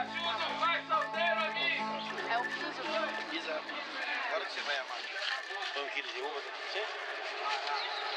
ajuda, pai solteiro, amigo. É o piso, viu? Exato. Agora que você vai amar. Põe 1 quilo de uva, sim?